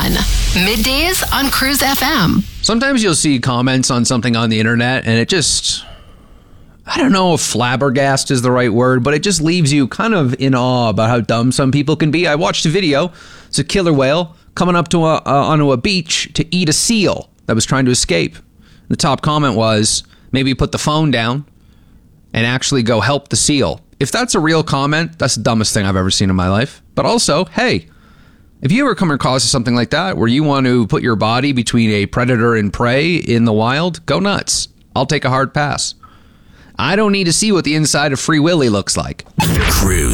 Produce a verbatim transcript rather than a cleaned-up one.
on. Middays on Cruise F M. Sometimes you'll see comments on something on the internet and it just, I don't know if flabbergast is the right word, but it just leaves you kind of in awe about how dumb some people can be. I watched a video. It's a killer whale coming up to a, uh, onto a beach to eat a seal that was trying to escape. The top comment was, maybe put the phone down and actually go help the seal. If that's a real comment, that's the dumbest thing I've ever seen in my life. But also, hey, if you ever come across something like that where you want to put your body between a predator and prey in the wild, go nuts. I'll take a hard pass. I don't need to see what the inside of Free Willy looks like. Cruise.